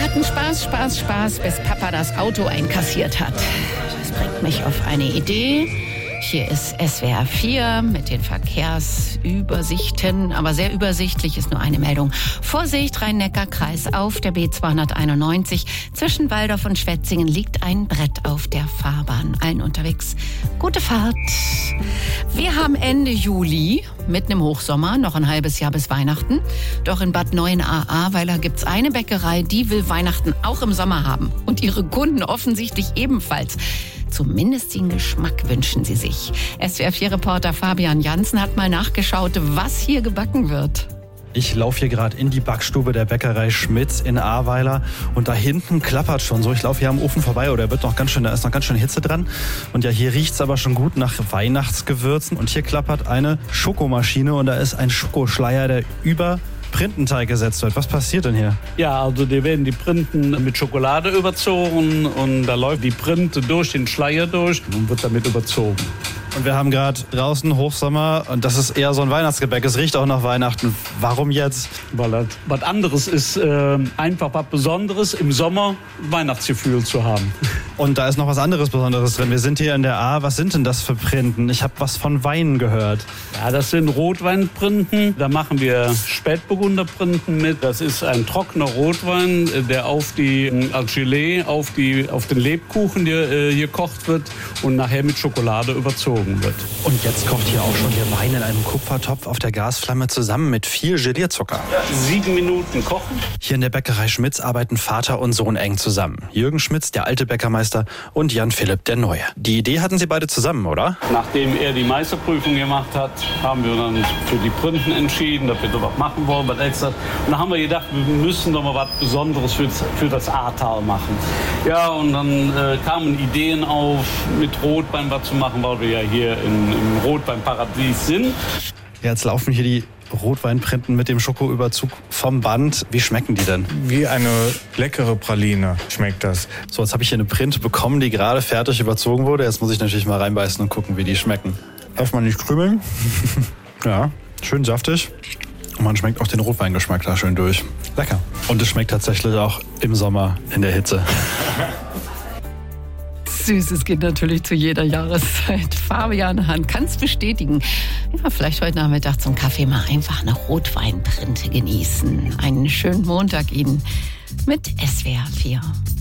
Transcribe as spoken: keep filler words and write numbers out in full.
hatten Spaß, Spaß, Spaß, bis Papa das Auto einkassiert hat. Das bringt mich auf eine Idee. Hier ist S W R vier mit den Verkehrsübersichten, aber sehr übersichtlich ist nur eine Meldung. Vorsicht, Rhein-Neckar-Kreis auf der B zweihunderteinundneunzig. Zwischen Walldorf und Schwetzingen liegt ein Brett auf der Fahrbahn. Allen unterwegs, gute Fahrt. Wir haben Ende Juli, mitten im Hochsommer, noch ein halbes Jahr bis Weihnachten. Doch in Bad Neuenahr-Ahrweiler gibt's eine Bäckerei, die will Weihnachten auch im Sommer haben. Und ihre Kunden offensichtlich ebenfalls. Zumindest den Geschmack wünschen sie sich. S W R vier Reporter Fabian Jansen hat mal nachgeschaut, was hier gebacken wird. Ich laufe hier gerade in die Backstube der Bäckerei Schmitz in Ahrweiler und da hinten klappert schon so. Ich laufe hier am Ofen vorbei oder wird noch ganz schön, da ist noch ganz schön Hitze dran. Und ja, hier riecht's aber schon gut nach Weihnachtsgewürzen. Und hier klappert eine Schokomaschine und da ist ein Schokoschleier, der über Printenteig gesetzt wird. Was passiert denn hier? Ja, also die werden die Printen mit Schokolade überzogen und da läuft die Printe durch den Schleier durch und wird damit überzogen. Und wir haben gerade draußen Hochsommer und das ist eher so ein Weihnachtsgebäck. Es riecht auch nach Weihnachten. Warum jetzt? Weil das was anderes ist, äh, einfach was Besonderes im Sommer Weihnachtsgefühl zu haben. Und da ist noch was anderes Besonderes drin. Wir sind hier in der A. Was sind denn das für Printen? Ich habe was von Wein gehört. Ja, das sind Rotweinprinten. Da machen wir Spätburgunderprinten mit. Das ist ein trockener Rotwein, der auf die als Gelee auf die auf den Lebkuchen, der äh, hier gekocht wird und nachher mit Schokolade überzogen wird. Und jetzt kocht hier auch schon der Wein in einem Kupfertopf auf der Gasflamme zusammen mit viel Gelierzucker. Sieben Minuten kochen. Hier in der Bäckerei Schmitz arbeiten Vater und Sohn eng zusammen. Jürgen Schmitz, der alte Bäckermeister, und Jan Philipp, der Neue. Die Idee hatten sie beide zusammen, oder? Nachdem er die Meisterprüfung gemacht hat, haben wir dann für die Printen entschieden, dass wir da was machen wollen, was extra. Und dann haben wir gedacht, wir müssen doch mal was Besonderes für, für das Ahrtal machen. Ja, und dann äh, kamen Ideen auf, mit Rotwein was zu machen, weil wir ja hier in, im Rotweinparadies sind. Ja, jetzt laufen hier die Rotweinprinten mit dem Schokoüberzug vom Band. Wie schmecken die denn? Wie eine leckere Praline schmeckt das. So, jetzt habe ich hier eine Print bekommen, die gerade fertig überzogen wurde. Jetzt muss ich natürlich mal reinbeißen und gucken, wie die schmecken. Darf man nicht krümeln? Ja, schön saftig. Und man schmeckt auch den Rotweingeschmack da schön durch. Lecker. Und es schmeckt tatsächlich auch im Sommer in der Hitze. Süß, es geht natürlich zu jeder Jahreszeit. Fabian Hahn kann es bestätigen. Ja, vielleicht heute Nachmittag zum Kaffee mal einfach eine Rotweinprinte genießen. Einen schönen Montag Ihnen mit S W R vier.